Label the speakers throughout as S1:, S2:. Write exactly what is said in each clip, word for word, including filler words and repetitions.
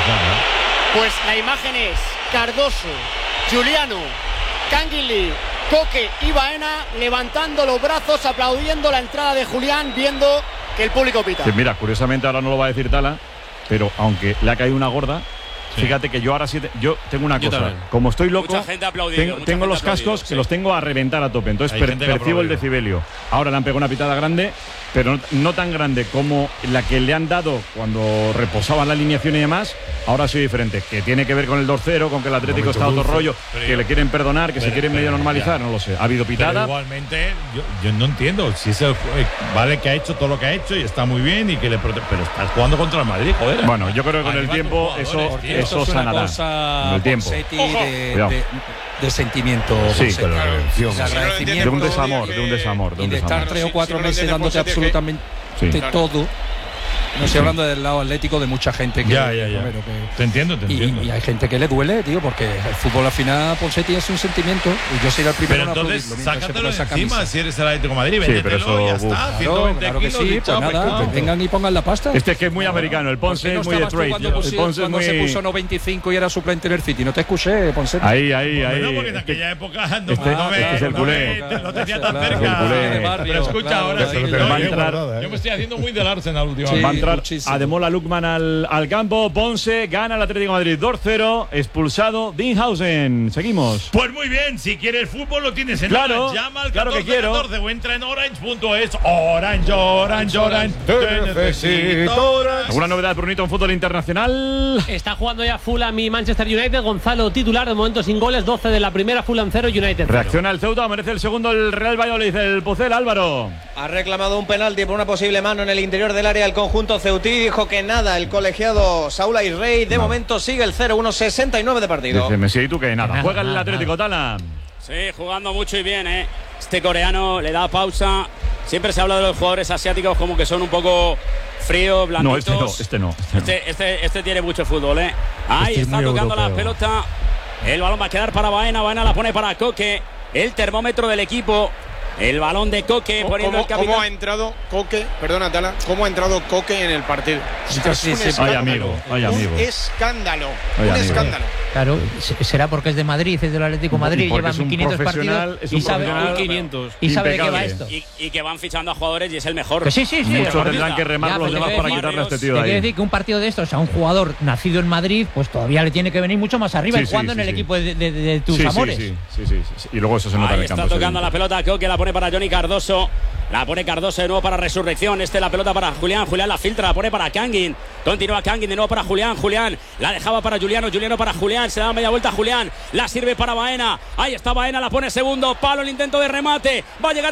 S1: Pues la imagen es Cardoso, Giuliano, Canguilí, Coque y Baena levantando los brazos, aplaudiendo la entrada de Julián, viendo que el público pita.
S2: Sí, mira, curiosamente ahora no lo va a decir Tala, pero aunque le ha caído una gorda, sí. Fíjate que yo ahora sí, te, yo tengo una
S3: yo
S2: cosa,
S3: también.
S2: Como estoy loco,
S4: mucha gente ha aplaudido,
S2: tengo,
S4: mucha
S2: tengo
S4: gente
S2: los
S4: ha aplaudido,
S2: cascos
S4: sí.
S2: que los tengo a reventar a tope, entonces per,
S3: Hay gente que
S2: percibo el
S3: aplaudido.
S2: decibelio. Ahora le han pegado una pitada grande, pero no, no tan grande como la que le han dado cuando reposaban la alineación y demás. Ahora sí diferente, que tiene que ver con el dos cero, con que el Atlético está a otro rollo,
S3: pero
S2: que
S3: yo,
S2: le quieren perdonar, que
S3: pero,
S2: se quieren
S3: pero,
S2: medio normalizar,
S3: ya.
S2: no lo sé. Ha habido pitada.
S3: Pero igualmente, yo, yo no entiendo si es el, vale que ha hecho todo lo que ha hecho y está muy bien y que le prote- pero estás jugando contra el Madrid, joder.
S2: Bueno, yo creo que con el
S3: Animar
S2: tiempo
S3: tus
S2: eso,
S3: jugadores, tío.
S2: eso
S5: Esto es una
S2: sanará.
S5: cosa,
S2: Con el tiempo.
S5: Ponseti,
S2: Ojo.
S5: de,
S2: Cuidado.
S5: de, de sentimiento,
S2: Sí,
S5: Ponseti.
S2: pero
S5: de
S2: de
S5: agradecimiento,
S2: un desamor, de un desamor, de
S5: y
S2: un
S5: de estar
S2: desamor.
S5: tres o cuatro
S6: si no lo
S5: meses
S6: entiende
S5: dándote
S6: Ponseti,
S5: absolutamente
S2: Sí.
S5: de todo. No estoy hablando del lado atlético de mucha gente que,
S3: Ya, ya, ya.
S5: bueno, que-
S3: Te entiendo, te
S5: y,
S3: entiendo.
S5: y hay gente que le duele, tío, porque el fútbol al final, Ponseti, es un sentimiento y yo seré el primero
S3: Pero
S5: en
S3: entonces,
S5: aplaudirlo mientras se
S3: sácatelo
S5: pone esa
S3: encima
S5: camisa.
S3: si eres el Atlético de Madrid.
S2: Sí,
S3: Véndetelo
S2: pero eso,
S3: y ya
S2: uf.
S3: está.
S5: Claro,
S3: ciento veinte
S5: claro que
S3: kilos
S5: sí,
S3: y
S5: pues
S3: chao,
S5: nada,
S3: pescado.
S5: que vengan y pongan la pasta.
S2: Este es que es muy americano, el
S5: ¿Por
S2: Ponce
S5: qué no
S2: es muy de
S5: estabas tú
S2: trade.
S5: cuando,
S2: El
S5: pusi-
S2: Ponce es
S5: cuando se
S2: muy.
S5: puso no veinticinco y era suplente en el City? No te escuché, Ponce.
S2: Ahí, ahí,
S3: Bueno,
S2: ahí.
S3: porque en
S2: Este-
S3: aquella época no,
S2: este-
S3: no me,
S2: este es el
S3: no
S2: culé.
S3: me- no te hacía tan
S5: Claro,
S3: cerca.
S2: el culé.
S5: de barrio,
S3: Pero escucha,
S5: claro,
S3: ahora
S5: claro,
S3: sí.
S2: claro.
S3: no,
S2: Va a
S3: yo-
S2: entrar-
S3: yo me estoy haciendo muy del Arsenal
S5: Sí.
S3: últimamente.
S2: Va a entrar
S5: muchísimo.
S2: Ademola Lookman al, al campo. Ponce gana el Atlético de Madrid dos cero. Expulsado Dinhausen. Seguimos.
S3: Pues muy bien, si quieres fútbol lo tienes en
S2: Claro,
S3: Orange. Llama al
S2: claro que
S3: catorce
S2: quiero.
S3: catorce o entra en orange punto es. Orange, Orange, Orange. Te necesito Orange.
S2: ¿Alguna novedad, Brunito, en fútbol internacional?
S7: Está jugando ya Fulham y Manchester United. Gonzalo titular, de momento sin goles. doce de la primera, Fulham cero, United cero.
S2: Reacciona el Ceuta, merece el segundo el Real Valladolid, el Pucel, Álvaro.
S8: Ha reclamado un penalti por una posible mano en el interior del área del conjunto ceutí. Dijo que nada, el colegiado Saúl Aizrey. De
S2: No.
S8: momento sigue el cero uno sesenta y nueve de partido.
S2: Dice Messi, ¿y tú qué? Nada. Juega el Atlético, Tala.
S4: Sí, jugando mucho y bien, ¿eh? Este coreano le da pausa. Siempre se habla de los jugadores asiáticos como que son un poco fríos,
S2: No, este no,
S4: blanditos.
S2: este no. Este no.
S4: Este, este, este tiene mucho fútbol, ¿eh? Ahí
S5: Este es
S4: está
S5: muy
S4: tocando la
S5: europeo.
S4: pelota. El balón va a quedar para Baena. Baena la pone para Coque. El termómetro del equipo. El balón de Coque poniendo
S6: ¿Cómo,
S4: el capitán.
S6: cómo ha entrado Coque? Perdona, Tala. ¿Cómo ha entrado Coque en el partido? O sea, es un
S5: Sí, sí,
S6: escándalo.
S2: Ay, amigo, ay, amigo.
S6: Un escándalo.
S2: Ay,
S6: un
S2: amigo.
S6: escándalo.
S9: Claro, será porque es de Madrid, es del Atlético de Madrid,
S2: Y porque
S9: lleva
S2: es un
S9: mil quinientos
S2: profesional,
S9: partidos
S2: es
S9: y
S2: un
S9: sabe,
S2: profesional
S9: y-
S7: quinientos.
S9: y sabe de qué va
S2: impecable.
S9: esto.
S4: Y, y que van fichando a jugadores y es el mejor.
S9: Que sí, sí, sí.
S2: Muchos
S9: pero-
S2: tendrán que remar
S9: Ya,
S2: los
S9: pero
S2: demás
S9: te
S2: para
S9: quiero
S2: quitarle a este
S4: decir-
S2: tío
S9: Te
S2: de
S9: quiero
S2: ahí.
S9: decir que un partido de estos a un jugador nacido en Madrid, pues todavía le tiene que venir mucho más arriba
S2: Sí,
S9: y
S2: sí,
S9: jugando
S2: sí,
S9: en el
S2: sí.
S9: equipo de, de- de tus
S2: Sí, sí,
S9: amores.
S2: sí, sí, sí, sí, sí. Y luego eso se nota
S4: Ahí
S2: en el
S4: está
S2: campo.
S4: tocando
S2: sí.
S4: la pelota Coque, la pone para Johnny Cardoso. La pone Cardoso de nuevo para Resurrección. Este la pelota para Julián. Julián la filtra, la pone para Kangin. Continúa Kangin de nuevo para Julián. Julián la dejaba para Juliano. Juliano para Julián. Se da media vuelta a Julián. La sirve para Baena. Ahí está Baena, la pone segundo. Palo el intento de remate. Va a llegar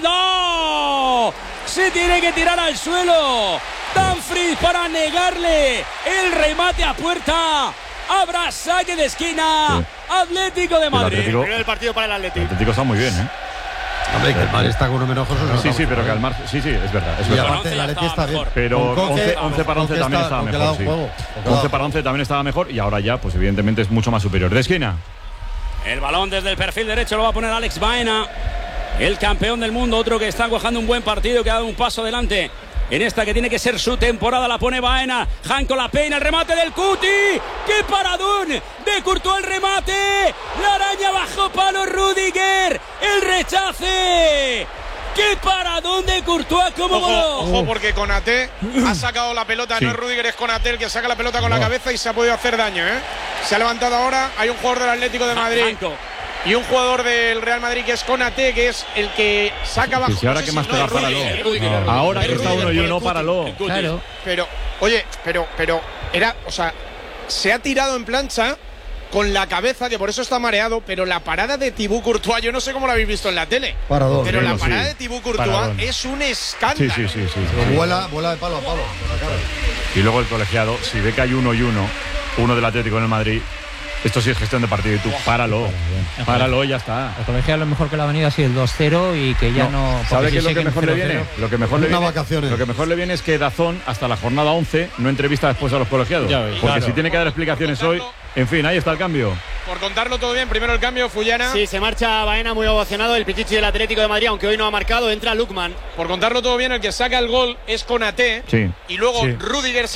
S4: Grimaldo. Se tiene que tirar al suelo. Dumfries para negarle el remate a puerta. Habrá saque de esquina.
S2: Sí.
S4: Atlético de Madrid.
S2: Atlético-
S1: Primero del partido para el
S2: El
S1: Atlético.
S2: Atlético está muy bien, ¿eh?
S10: Hombre, que el Madrid está con uno menos José.
S2: Sí, sí, pero que al margen. Sí, sí, es verdad. Es
S10: Y
S2: verdad.
S10: aparte
S4: once
S10: la
S4: ya
S10: Leti
S4: estaba
S10: está bien.
S4: mejor.
S2: Pero
S10: Con Coque-
S2: once, once para once
S10: Coque
S2: también
S10: está-
S2: estaba
S10: Coque le ha
S2: mejor,
S10: dado
S2: sí.
S10: juego. Coque le ha dado
S2: once para once también estaba mejor y ahora ya, pues evidentemente es mucho más superior. De esquina.
S4: El balón desde el perfil derecho lo va a poner Alex Baena, el campeón del mundo, otro que está cuajando un buen partido, que ha dado un paso adelante en esta que tiene que ser su temporada. La pone Baena, Janko la peina, el remate del Cuti. ¡Qué paradón de Courtois el remate! La araña bajo palo Rudiger, el rechace. ¡Qué paradón de Courtois! ¡Cómo
S6: Ojo,
S4: voló!
S6: ojo, porque Konaté ha sacado la pelota.
S2: Sí.
S6: No es Rudiger, es Konaté el que saca la pelota con la cabeza y se ha podido hacer daño, ¿eh? Se ha levantado ahora. Hay un jugador del Atlético de Madrid
S4: Janko.
S6: y un jugador del Real Madrid que es Konaté, que es el que saca bajo.
S2: Sí, sí, ahora
S6: no sé
S2: que
S6: si
S2: más
S6: no
S2: te da,
S6: es Rudiger,
S2: páralo.
S6: es Rudiger,
S2: No.
S6: es
S2: Ahora
S6: Rudiger,
S2: que está
S6: es
S2: uno y
S6: Rudiger
S2: uno,
S6: por el
S2: páralo.
S6: Cuti.
S4: Cuti.
S9: Claro.
S6: Pero, oye, pero, pero, era, o sea, se ha tirado en plancha con la cabeza, que por eso está mareado, pero la parada de Thibaut Courtois, yo no sé cómo la habéis visto en la tele,
S10: Parador.
S6: pero
S2: Sí,
S6: la
S2: no,
S6: parada
S2: sí.
S6: de Thibaut Courtois
S2: Paradón.
S6: es un
S2: Sí,
S6: escándalo.
S2: sí, sí, sí.
S10: Pero vuela, vuela de palo a palo. Por la cara.
S2: Y luego el colegiado, si ve que hay uno y uno, uno del Atlético en el Madrid, esto sí es gestión de partido y tú páralo, páralo y ya está.
S9: El colegiado lo mejor que le ha venido ha sido el dos cero y que ya no. porque
S2: ¿Sabe
S9: si
S2: qué es lo que
S9: siguen
S2: mejor le
S9: cero cero
S2: viene? Lo que mejor le
S10: Unas
S2: viene,
S10: vacaciones.
S2: lo que mejor le viene es que Dazón hasta la jornada once no entrevista después a los colegiados.
S7: Ya ves.
S2: Porque
S3: Claro.
S2: si tiene que dar explicaciones hoy, en fin, ahí está el cambio.
S6: Por contarlo todo bien, primero el cambio, Fullana.
S1: Sí, se marcha Baena muy ovacionado, el pichichi del Atlético de Madrid, aunque hoy no ha marcado, entra Lukman.
S6: Por contarlo todo bien, el que saca el gol es Konaté.
S2: Sí.
S6: Y luego
S2: Sí.
S6: Rudiger